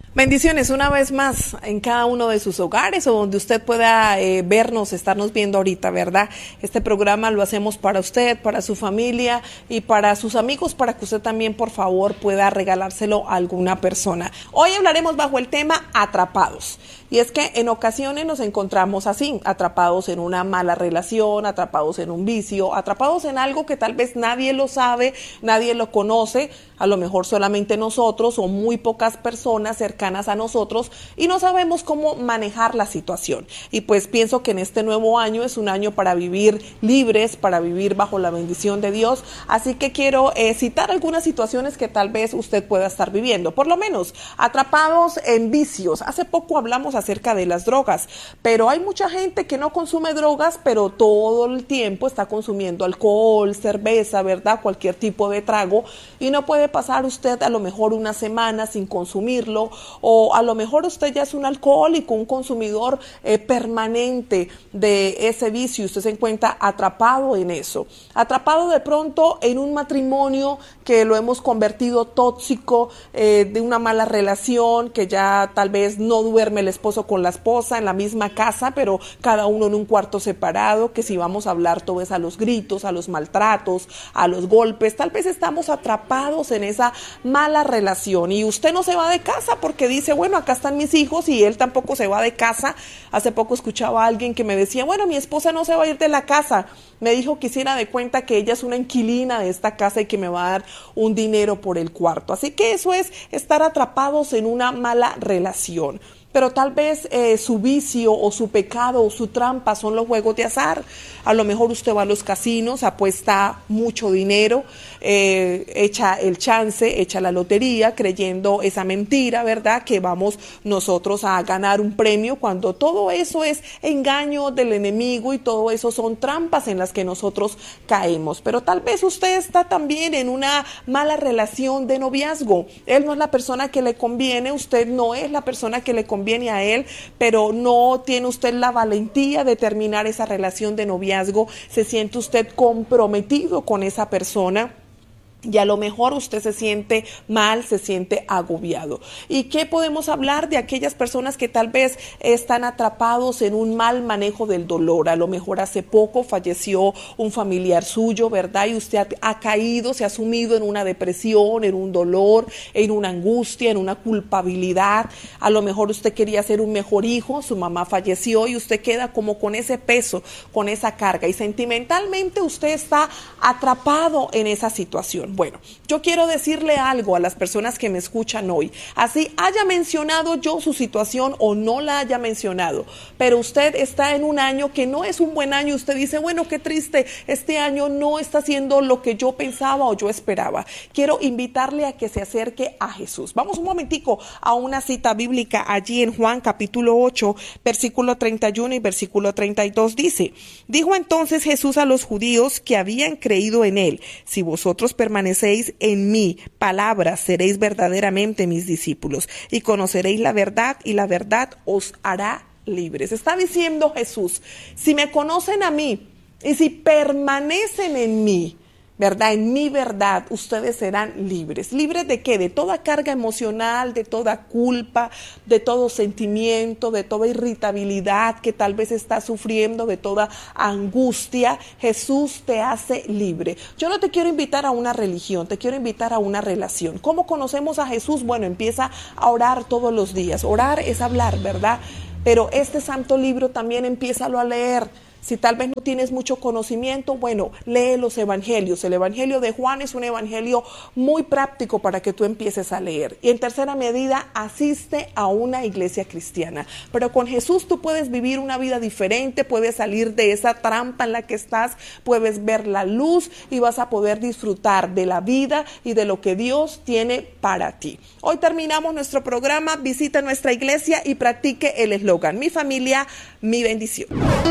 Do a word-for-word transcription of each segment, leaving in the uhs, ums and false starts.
Bendiciones una vez más en cada uno de sus hogares o donde usted pueda eh, vernos, estarnos viendo ahorita, ¿verdad? Este programa lo hacemos para usted, para su familia y para sus amigos, para que usted también, por favor, pueda regalárselo a alguna persona. Hoy hablaremos bajo el tema atrapados. Y es que en ocasiones nos encontramos así, atrapados en una mala relación, atrapados en un vicio, atrapados en algo que tal vez nadie lo sabe, nadie lo conoce, a lo mejor solamente nosotros o muy pocas personas cercanas a nosotros y no sabemos cómo manejar la situación. Y pues pienso que en este nuevo año es un año para vivir libres, para vivir bajo la bendición de Dios, así que quiero eh, citar algunas situaciones que tal vez usted pueda estar viviendo, por lo menos atrapados en vicios. Hace poco hablamos acerca de las drogas, pero hay mucha gente que no consume drogas, pero todo el tiempo está consumiendo alcohol, cerveza, ¿verdad? Cualquier tipo de trago, y no puede pasar usted a lo mejor una semana sin consumirlo, o a lo mejor usted ya es un alcohólico, un consumidor eh, permanente de ese vicio, usted se encuentra atrapado en eso, atrapado de pronto en un matrimonio que lo hemos convertido tóxico, eh, de una mala relación, que ya tal vez no duerme el esposo con la esposa en la misma casa, pero cada uno en un cuarto separado, que si vamos a hablar todo es a los gritos, a los maltratos, a los golpes. Tal vez estamos atrapados en esa mala relación y usted no se va de casa porque dice, bueno, acá están mis hijos, y él tampoco se va de casa. Hace poco escuchaba a alguien que me decía, bueno, mi esposa no se va a ir de la casa, me dijo que hiciera de cuenta que ella es una inquilina de esta casa y que me va a dar un dinero por el cuarto. Así que eso es estar atrapados en una mala relación. Pero tal vez eh, su vicio o su pecado o su trampa son los juegos de azar. A lo mejor usted va a los casinos, apuesta mucho dinero, eh, echa el chance, echa la lotería, creyendo esa mentira, ¿verdad? Que vamos nosotros a ganar un premio, cuando todo eso es engaño del enemigo y todo eso son trampas en las que nosotros caemos. Pero tal vez usted está también en una mala relación de noviazgo. Él no es la persona que le conviene, usted no es la persona que le conviene. Conviene a él, pero no tiene usted la valentía de terminar esa relación de noviazgo, se siente usted comprometido con esa persona. Y a lo mejor usted se siente mal, se siente agobiado. ¿Y qué podemos hablar de aquellas personas que tal vez están atrapados en un mal manejo del dolor? A lo mejor hace poco falleció un familiar suyo, ¿verdad? Y usted ha, ha caído, se ha sumido en una depresión, en un dolor, en una angustia, en una culpabilidad. A lo mejor usted quería ser un mejor hijo, su mamá falleció y usted queda como con ese peso, con esa carga. Y sentimentalmente usted está atrapado en esa situación. Bueno, yo quiero decirle algo a las personas que me escuchan hoy. Así haya mencionado yo su situación o no la haya mencionado, pero usted está en un año que no es un buen año. Usted dice, bueno, qué triste, este año no está haciendo lo que yo pensaba o yo esperaba. Quiero invitarle a que se acerque a Jesús. Vamos un momentico a una cita bíblica allí en Juan capítulo ocho, versículo treinta y uno y versículo treinta y dos. Dice, dijo entonces Jesús a los judíos que habían creído en él, si vosotros permanecéis permanecéis en mi palabra, seréis verdaderamente mis discípulos y conoceréis la verdad y la verdad os hará libres. Está diciendo Jesús, si me conocen a mí y si permanecen en mí, ¿verdad? En mi verdad, ustedes serán libres. ¿Libres de qué? De toda carga emocional, de toda culpa, de todo sentimiento, de toda irritabilidad que tal vez estás sufriendo, de toda angustia. Jesús te hace libre. Yo no te quiero invitar a una religión, te quiero invitar a una relación. ¿Cómo conocemos a Jesús? Bueno, empieza a orar todos los días. Orar es hablar, ¿verdad? Pero este santo libro también empiézalo a leer. Si tal vez no tienes mucho conocimiento, bueno, lee los evangelios. El evangelio de Juan es un evangelio muy práctico para que tú empieces a leer. Y en tercera medida, asiste a una iglesia cristiana. Pero con Jesús tú puedes vivir una vida diferente, puedes salir de esa trampa en la que estás, puedes ver la luz y vas a poder disfrutar de la vida y de lo que Dios tiene para ti. Hoy terminamos nuestro programa, visita nuestra iglesia y practique el eslogan, mi familia, mi bendición.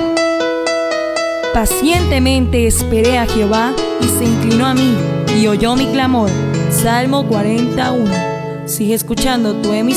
Pacientemente esperé a Jehová y se inclinó a mí y oyó mi clamor. Salmo cuarenta y uno. Sigue escuchando tu emisora.